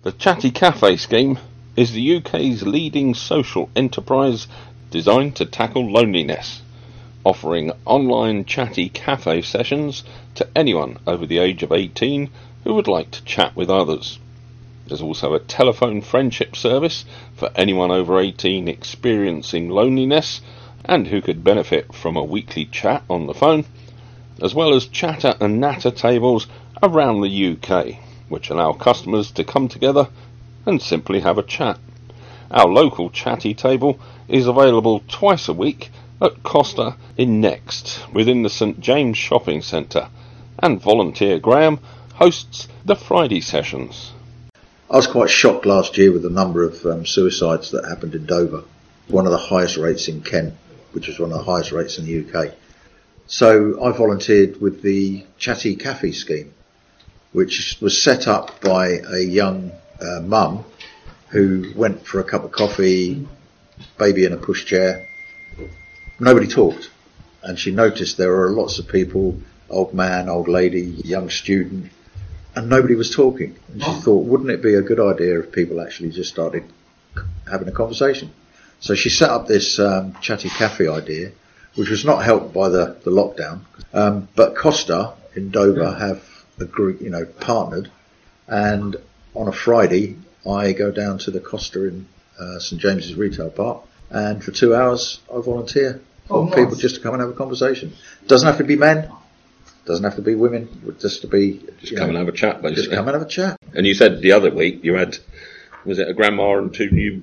The Chatty Cafe scheme is the UK's leading social enterprise designed to tackle loneliness, offering online chatty cafe sessions to anyone over the age of 18 who would like to chat with others. There's also a telephone friendship service for anyone over 18 experiencing loneliness and who could benefit from a weekly chat on the phone, as well as chatter and natter tables around the UK, which allow customers to come together and simply have a chat. Our local chatty table is available twice a week at Costa in Next, within the St James Shopping Centre, and volunteer Graham hosts the Friday sessions. I was quite shocked last year with the number of suicides that happened in Dover, one of the highest rates in Kent, which was one of the highest rates in the UK. So I volunteered with the Chatty Cafe scheme, which was set up by a young mum who went for a cup of coffee, baby in a pushchair. Nobody talked, and she noticed there were lots of people, old man, old lady, young student, and nobody was talking. And she thought, wouldn't it be a good idea if people actually just started having a conversation? So she set up this Chatty Cafe idea, which was not helped by the lockdown. But Costa in Dover have partnered, and on a Friday I go down to the Costa in St James's Retail Park, and for 2 hours I volunteer for people just to come and have a conversation. Doesn't have to be men, doesn't have to be women, just come and have a chat, basically. Just come and have a chat. And you said the other week you had, was it a grandma and two new?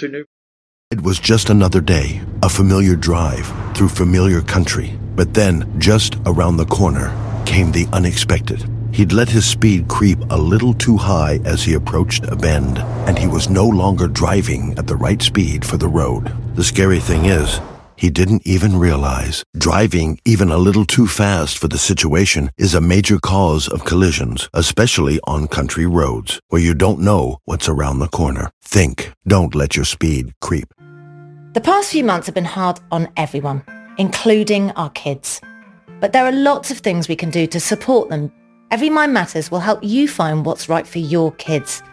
It was just another day, a familiar drive through familiar country. But then, just around the corner, came the unexpected. He'd let his speed creep a little too high as he approached a bend, and he was no longer driving at the right speed for the road. The scary thing is, he didn't even realize driving even a little too fast for the situation is a major cause of collisions, especially on country roads, where you don't know what's around the corner. Think, don't let your speed creep. The past few months have been hard on everyone, including our kids. But there are lots of things we can do to support them. Every Mind Matters will help you find what's right for your kids.